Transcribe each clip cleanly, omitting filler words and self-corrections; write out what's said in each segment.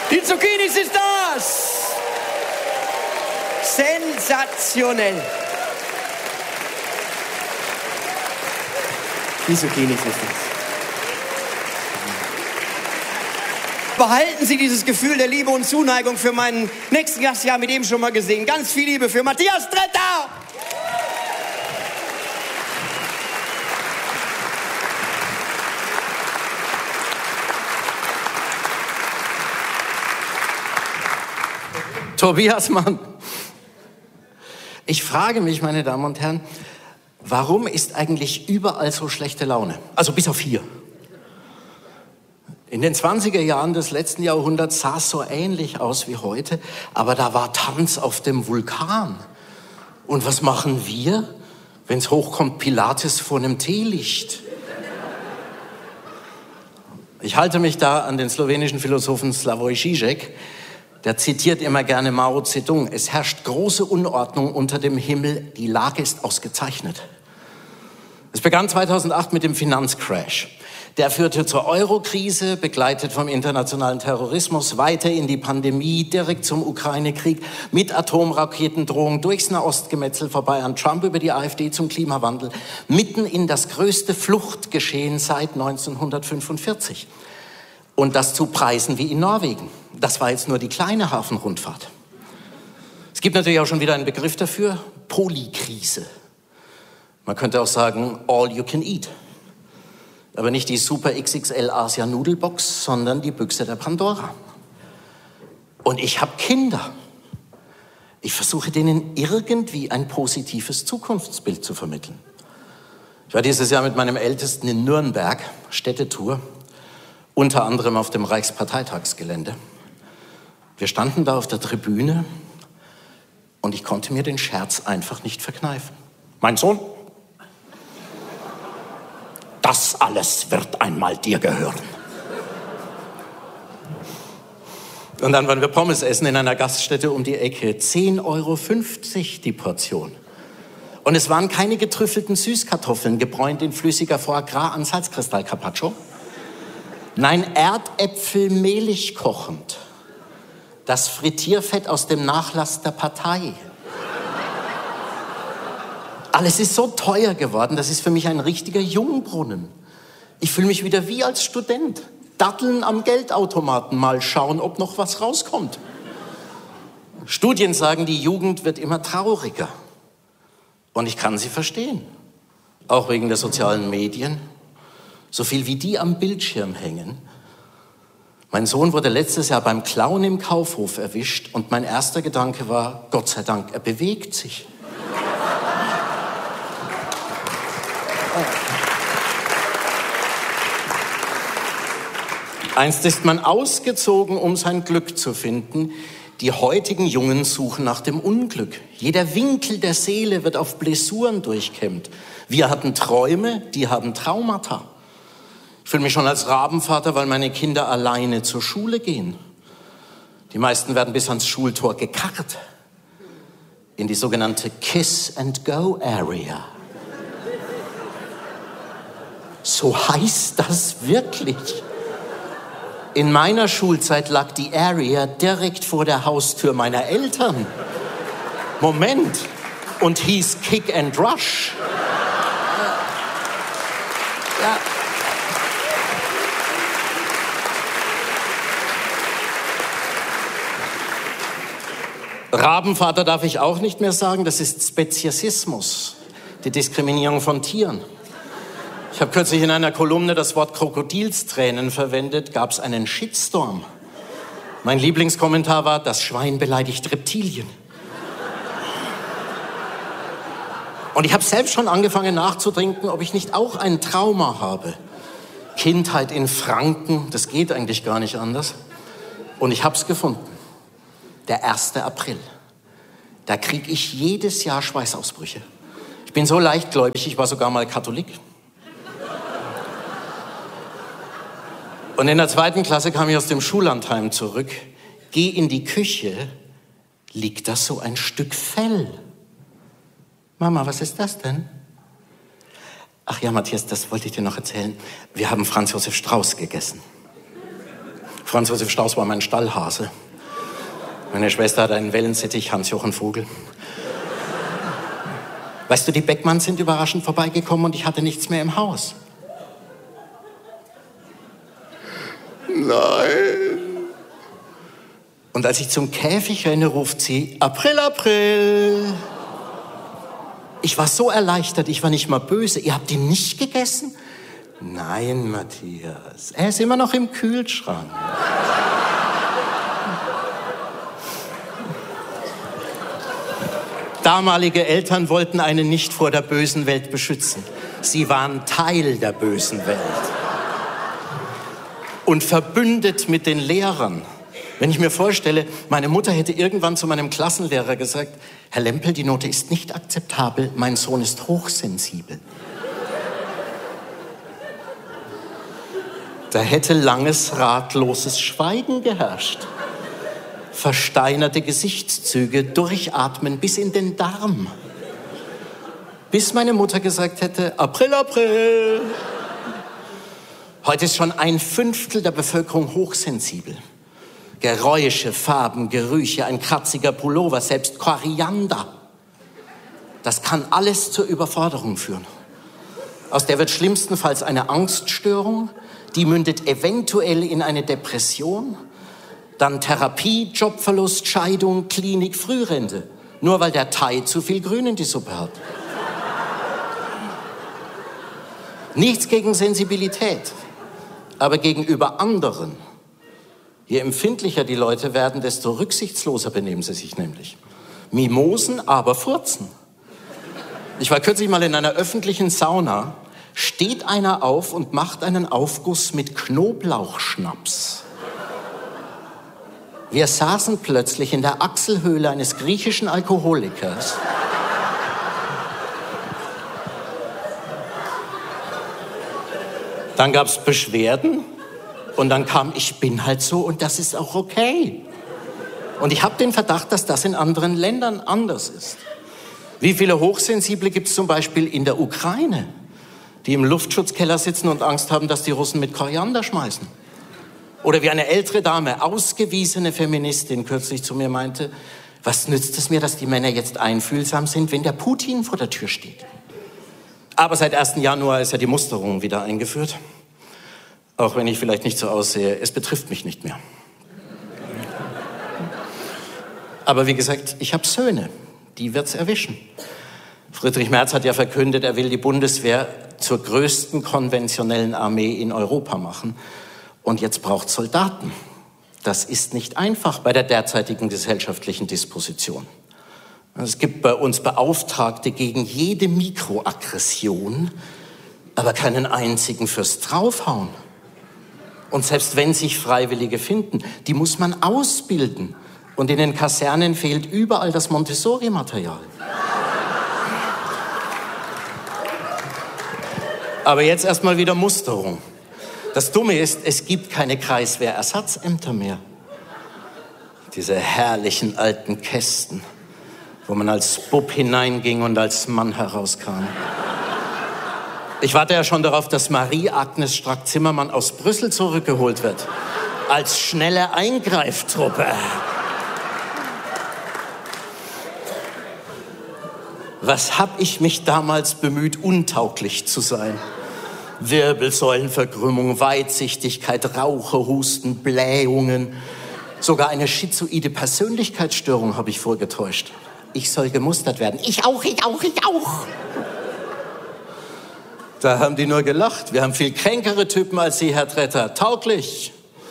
Die Zucchinis ist das. Sensationell. Die Zucchinis ist das. Behalten Sie dieses Gefühl der Liebe und Zuneigung für meinen nächsten Gast. Sie haben mit eben schon mal gesehen. Ganz viel Liebe für Matthias Tretter. Tobias Mann. Ich frage mich, meine Damen und Herren, warum ist eigentlich überall so schlechte Laune? Also bis auf hier. In den 20er Jahren des letzten Jahrhunderts sah es so ähnlich aus wie heute, aber da war Tanz auf dem Vulkan. Und was machen wir, wenn es hochkommt, Pilates vor einem Teelicht? Ich halte mich da an den slowenischen Philosophen Slavoj Žižek. Der zitiert immer gerne Mao Zedong. Es herrscht große Unordnung unter dem Himmel, die Lage ist ausgezeichnet. Es begann 2008 mit dem Finanzcrash. Der führte zur Euro-Krise, begleitet vom internationalen Terrorismus, weiter in die Pandemie, direkt zum Ukraine-Krieg, mit Atomraketendrohung, durchs Nahostgemetzel vorbei an Trump über die AfD zum Klimawandel, mitten in das größte Fluchtgeschehen seit 1945. Und das zu Preisen wie in Norwegen. Das war jetzt nur die kleine Hafenrundfahrt. Es gibt natürlich auch schon wieder einen Begriff dafür, Polykrise. Man könnte auch sagen, all you can eat. Aber nicht die Super XXL Asia Nudelbox, sondern die Büchse der Pandora. Und ich habe Kinder. Ich versuche denen irgendwie ein positives Zukunftsbild zu vermitteln. Ich war dieses Jahr mit meinem Ältesten in Nürnberg, Städtetour, unter anderem auf dem Reichsparteitagsgelände. Wir standen da auf der Tribüne und ich konnte mir den Scherz einfach nicht verkneifen. Mein Sohn, das alles wird einmal dir gehören. Und dann waren wir Pommes essen in einer Gaststätte um die Ecke. 10,50 € die Portion. Und es waren keine getrüffelten Süßkartoffeln, gebräunt in flüssiger Foie Gras an Salzkristall Carpaccio. Nein, Erdäpfel mehlig kochend. Das Frittierfett aus dem Nachlass der Partei. Alles ist so teuer geworden, das ist für mich ein richtiger Jungbrunnen. Ich fühle mich wieder wie als Student. Datteln am Geldautomaten, mal schauen, ob noch was rauskommt. Studien sagen, die Jugend wird immer trauriger. Und ich kann sie verstehen. Auch wegen der sozialen Medien. So viel wie die am Bildschirm hängen. Mein Sohn wurde letztes Jahr beim Klauen im Kaufhof erwischt und mein erster Gedanke war, Gott sei Dank, er bewegt sich. Einst ist man ausgezogen, um sein Glück zu finden. Die heutigen Jungen suchen nach dem Unglück. Jeder Winkel der Seele wird auf Blessuren durchkämmt. Wir hatten Träume, die haben Traumata. Ich fühle mich schon als Rabenvater, weil meine Kinder alleine zur Schule gehen. Die meisten werden bis ans Schultor gekarrt. In die sogenannte Kiss-and-Go-Area. So heißt das wirklich. In meiner Schulzeit lag die Area direkt vor der Haustür meiner Eltern. Moment. Und hieß Kick and Rush. Ja. Rabenvater darf ich auch nicht mehr sagen, das ist Speziesismus, die Diskriminierung von Tieren. Ich habe kürzlich in einer Kolumne das Wort Krokodilstränen verwendet, gab es einen Shitstorm. Mein Lieblingskommentar war, das Schwein beleidigt Reptilien. Und ich habe selbst schon angefangen nachzudenken, ob ich nicht auch ein Trauma habe. Kindheit in Franken, das geht eigentlich gar nicht anders. Und ich habe es gefunden. Der 1. April. Da kriege ich jedes Jahr Schweißausbrüche. Ich bin so leichtgläubig, ich war sogar mal Katholik. Und in der 2. Klasse kam ich aus dem Schullandheim zurück. Geh in die Küche, liegt da so ein Stück Fell. Mama, was ist das denn? Ach ja, Matthias, das wollte ich dir noch erzählen. Wir haben Franz Josef Strauß gegessen. Franz Josef Strauß war mein Stallhase. Meine Schwester hat einen Wellensittich, Hans-Jochen Vogel. Weißt du, die Beckmanns sind überraschend vorbeigekommen und ich hatte nichts mehr im Haus. Nein. Und als ich zum Käfig renne, ruft sie, April, April. Ich war so erleichtert, ich war nicht mal böse. Ihr habt ihn nicht gegessen? Nein, Matthias, er ist immer noch im Kühlschrank. Damalige Eltern wollten einen nicht vor der bösen Welt beschützen. Sie waren Teil der bösen Welt. Und verbündet mit den Lehrern. Wenn ich mir vorstelle, meine Mutter hätte irgendwann zu meinem Klassenlehrer gesagt, Herr Lempel, die Note ist nicht akzeptabel, mein Sohn ist hochsensibel. Da hätte langes, ratloses Schweigen geherrscht. Versteinerte Gesichtszüge, durchatmen bis in den Darm. Bis meine Mutter gesagt hätte, April, April. Heute ist schon 1/5 der Bevölkerung hochsensibel. Geräusche, Farben, Gerüche, ein kratziger Pullover, selbst Koriander. Das kann alles zur Überforderung führen. Aus der wird schlimmstenfalls eine Angststörung, die mündet eventuell in eine Depression, dann Therapie, Jobverlust, Scheidung, Klinik, Frührente. Nur weil der Thai zu viel Grün in die Suppe hat. Nichts gegen Sensibilität, aber gegenüber anderen. Je empfindlicher die Leute werden, desto rücksichtsloser benehmen sie sich nämlich. Mimosen, aber furzen. Ich war kürzlich mal in einer öffentlichen Sauna, steht einer auf und macht einen Aufguss mit Knoblauchschnaps. Wir saßen plötzlich in der Achselhöhle eines griechischen Alkoholikers. Dann gab es Beschwerden und dann kam, ich bin halt so und das ist auch okay. Und ich habe den Verdacht, dass das in anderen Ländern anders ist. Wie viele Hochsensible gibt es zum Beispiel in der Ukraine, die im Luftschutzkeller sitzen und Angst haben, dass die Russen mit Koriander schmeißen? Oder wie eine ältere Dame, ausgewiesene Feministin, kürzlich zu mir meinte, was nützt es mir, dass die Männer jetzt einfühlsam sind, wenn der Putin vor der Tür steht? Aber seit 1. Januar ist ja die Musterung wieder eingeführt. Auch wenn ich vielleicht nicht so aussehe, es betrifft mich nicht mehr. Aber wie gesagt, ich habe Söhne, die wird's erwischen. Friedrich Merz hat ja verkündet, er will die Bundeswehr zur größten konventionellen Armee in Europa machen. Und jetzt braucht Soldaten. Das ist nicht einfach bei der derzeitigen gesellschaftlichen Disposition. Es gibt bei uns Beauftragte gegen jede Mikroaggression, aber keinen einzigen fürs Draufhauen. Und selbst wenn sich Freiwillige finden, die muss man ausbilden. Und in den Kasernen fehlt überall das Montessori-Material. Aber jetzt erstmal wieder Musterung. Das Dumme ist, es gibt keine Kreiswehrersatzämter mehr. Diese herrlichen alten Kästen, wo man als Bub hineinging und als Mann herauskam. Ich warte ja schon darauf, dass Marie-Agnes Strack-Zimmermann aus Brüssel zurückgeholt wird. Als schnelle Eingreiftruppe. Was hab ich mich damals bemüht, untauglich zu sein? Wirbelsäulenverkrümmung, Weitsichtigkeit, Raucherhusten, Blähungen. Sogar eine schizoide Persönlichkeitsstörung habe ich vorgetäuscht. Ich soll gemustert werden. Ich auch. Da haben die nur gelacht. Wir haben viel kränkere Typen als Sie, Herr Tretter. Tauglich.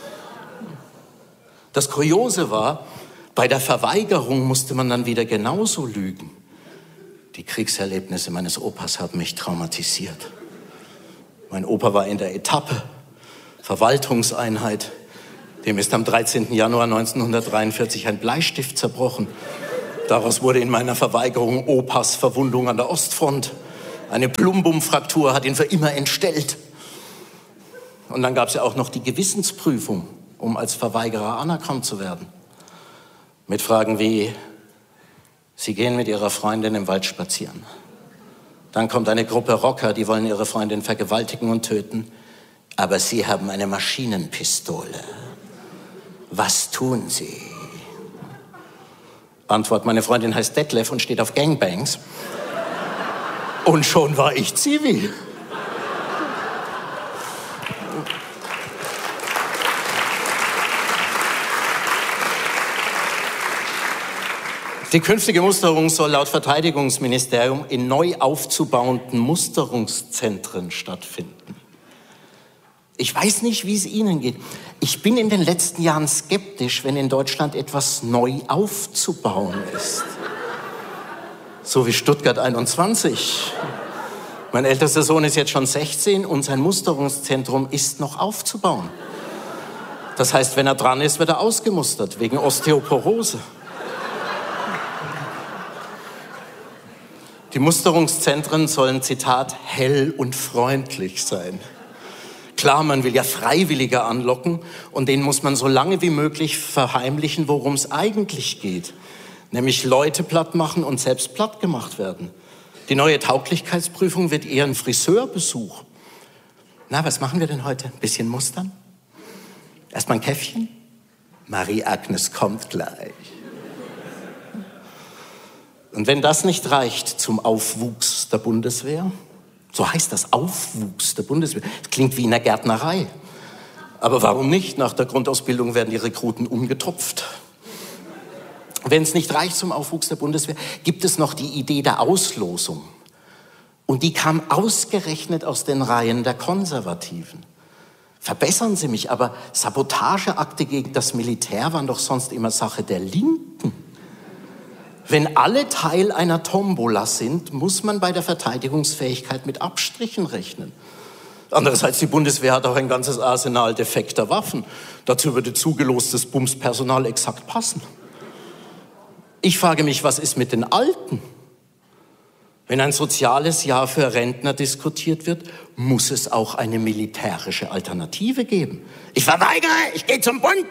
Das Kuriose war, bei der Verweigerung musste man dann wieder genauso lügen. Die Kriegserlebnisse meines Opas haben mich traumatisiert. Mein Opa war in der Etappe, Verwaltungseinheit. Dem ist am 13. Januar 1943 ein Bleistift zerbrochen. Daraus wurde in meiner Verweigerung Opas Verwundung an der Ostfront. Eine Plumbumfraktur hat ihn für immer entstellt. Und dann gab es ja auch noch die Gewissensprüfung, um als Verweigerer anerkannt zu werden. Mit Fragen wie, Sie gehen mit Ihrer Freundin im Wald spazieren. Dann kommt eine Gruppe Rocker, die wollen Ihre Freundin vergewaltigen und töten. Aber Sie haben eine Maschinenpistole. Was tun Sie? Antwort, meine Freundin heißt Detlef und steht auf Gangbangs. Und schon war ich Zivi. Die künftige Musterung soll laut Verteidigungsministerium in neu aufzubauenden Musterungszentren stattfinden. Ich weiß nicht, wie es Ihnen geht. Ich bin in den letzten Jahren skeptisch, wenn in Deutschland etwas neu aufzubauen ist. So wie Stuttgart 21. Mein ältester Sohn ist jetzt schon 16 und sein Musterungszentrum ist noch aufzubauen. Das heißt, wenn er dran ist, wird er ausgemustert, wegen Osteoporose. Die Musterungszentren sollen, Zitat, hell und freundlich sein. Klar, man will ja Freiwillige anlocken und denen muss man so lange wie möglich verheimlichen, worum es eigentlich geht. Nämlich Leute platt machen und selbst platt gemacht werden. Die neue Tauglichkeitsprüfung wird eher ein Friseurbesuch. Na, was machen wir denn heute? Ein bisschen mustern? Erstmal ein Käffchen? Marie-Agnes kommt gleich. Und wenn das nicht reicht zum Aufwuchs der Bundeswehr, so heißt das, Aufwuchs der Bundeswehr, das klingt wie in der Gärtnerei. Aber warum nicht? Nach der Grundausbildung werden die Rekruten umgetopft. Wenn es nicht reicht zum Aufwuchs der Bundeswehr, gibt es noch die Idee der Auslosung. Und die kam ausgerechnet aus den Reihen der Konservativen. Verbessern Sie mich, aber Sabotageakte gegen das Militär waren doch sonst immer Sache der Linken. Wenn alle Teil einer Tombola sind, muss man bei der Verteidigungsfähigkeit mit Abstrichen rechnen. Andererseits, die Bundeswehr hat auch ein ganzes Arsenal defekter Waffen. Dazu würde zugelostes Bumspersonal exakt passen. Ich frage mich, was ist mit den Alten? Wenn ein soziales Jahr für Rentner diskutiert wird, muss es auch eine militärische Alternative geben. Ich verweigere, ich gehe zum Bund.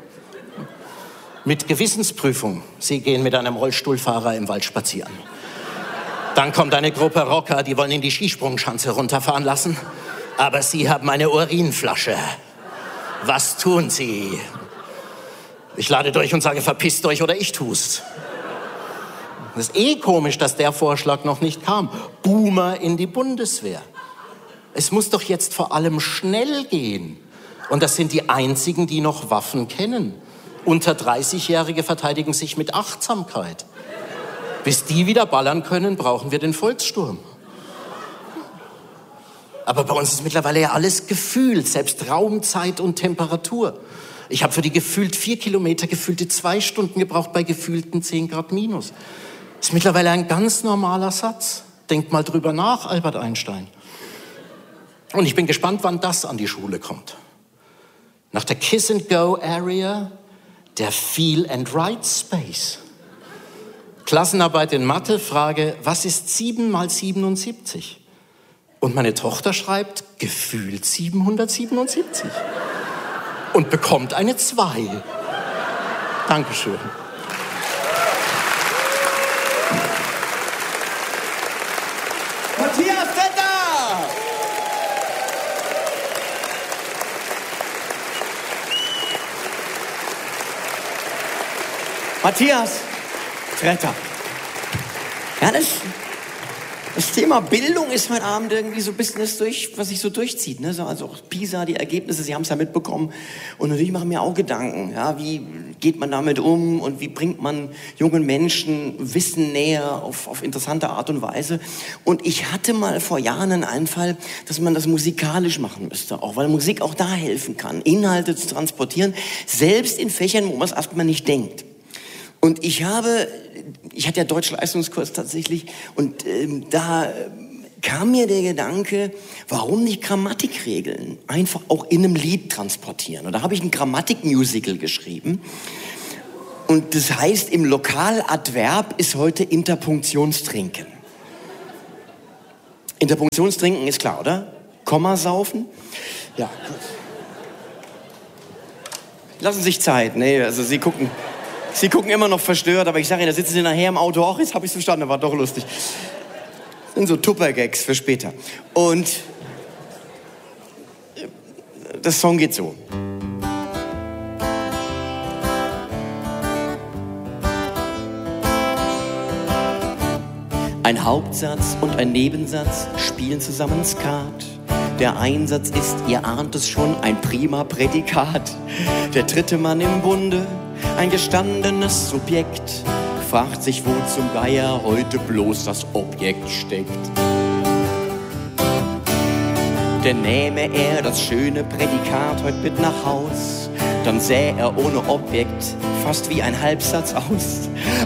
Mit Gewissensprüfung. Sie gehen mit einem Rollstuhlfahrer im Wald spazieren. Dann kommt eine Gruppe Rocker, die wollen in die Skisprungschanze runterfahren lassen. Aber Sie haben eine Urinflasche. Was tun Sie? Ich lade durch und sage, verpisst euch oder ich tu's. Das ist eh komisch, dass der Vorschlag noch nicht kam. Boomer in die Bundeswehr. Es muss doch jetzt vor allem schnell gehen. Und das sind die einzigen, die noch Waffen kennen. Unter 30-Jährige verteidigen sich mit Achtsamkeit. Bis die wieder ballern können, brauchen wir den Volkssturm. Aber bei uns ist mittlerweile ja alles Gefühl, selbst Raum, Zeit und Temperatur. Ich habe für die gefühlt 4 Kilometer gefühlte 2 Stunden gebraucht bei gefühlten 10 Grad minus. Das ist mittlerweile ein ganz normaler Satz. Denkt mal drüber nach, Albert Einstein. Und ich bin gespannt, wann das an die Schule kommt. Nach der Kiss-and-Go-Area der Feel-and-Write-Space. Klassenarbeit in Mathe, Frage, was ist 7 mal 77? Und meine Tochter schreibt, gefühlt 777. Und bekommt eine 2. Dankeschön. Matthias Vetter! Matthias Tretter. Ja, das Thema Bildung ist heute Abend irgendwie so ein bisschen das was sich so durchzieht. Ne? So, also auch PISA, die Ergebnisse, Sie haben es ja mitbekommen. Und natürlich machen mir auch Gedanken. Ja? Wie geht man damit um und wie bringt man jungen Menschen Wissen näher auf interessante Art und Weise? Und ich hatte mal vor Jahren einen Einfall, dass man das musikalisch machen müsste. Auch weil Musik auch da helfen kann, Inhalte zu transportieren, selbst in Fächern, wo man es erstmal nicht denkt. Und ich hatte ja Deutschleistungskurs tatsächlich und da kam mir der Gedanke, warum nicht Grammatikregeln einfach auch in einem Lied transportieren? Und da habe ich ein Grammatikmusical geschrieben und das heißt, im Lokaladverb ist heute Interpunktionstrinken. Interpunktionstrinken ist klar, oder? Kommasaufen? Ja, gut. Lassen Sie sich Zeit, nee, also Sie gucken immer noch verstört, aber ich sage Ihnen, da sitzen Sie nachher im Auto auch, jetzt habe ich es verstanden, war doch lustig. Das sind so Tupper-Gags für später. Und das Song geht so. Ein Hauptsatz und ein Nebensatz spielen zusammen Skat. Der Einsatz ist, ihr ahnt es schon, ein prima Prädikat. Der dritte Mann im Bunde, ein gestandenes Subjekt, fragt sich, wo zum Geier heute bloß das Objekt steckt. Denn nähme er das schöne Prädikat heute mit nach Haus, dann sähe er ohne Objekt fast wie ein Halbsatz aus.